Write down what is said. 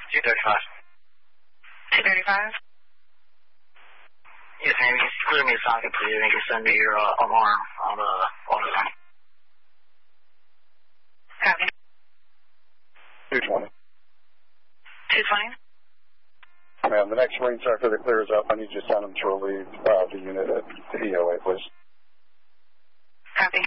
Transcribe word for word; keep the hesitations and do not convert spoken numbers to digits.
two thirty-five. two thirty-five? Yes, ma'am. You can clear me a socket, please, and you can send me your uh, alarm on the water line. Copy. two twenty. two twenty? Ma'am, the next Marine sector that clears up, I need you to send them to relieve uh, the unit at the E O A, please. Copy.